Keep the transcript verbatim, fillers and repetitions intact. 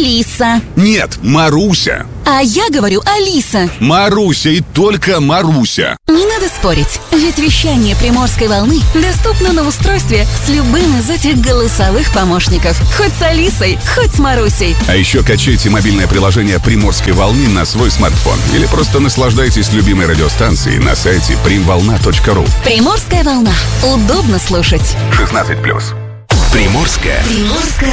Алиса. Нет, Маруся. А я говорю Алиса. Маруся и только Маруся. Не надо спорить, ведь вещание Приморской волны доступно на устройстве с любым из этих голосовых помощников. Хоть с Алисой, хоть с Марусей. А еще качайте мобильное приложение Приморской волны на свой смартфон. Или просто наслаждайтесь любимой радиостанцией на сайте примволна точка ру. Приморская волна. Удобно слушать. шестнадцать плюс. Приморская. Приморская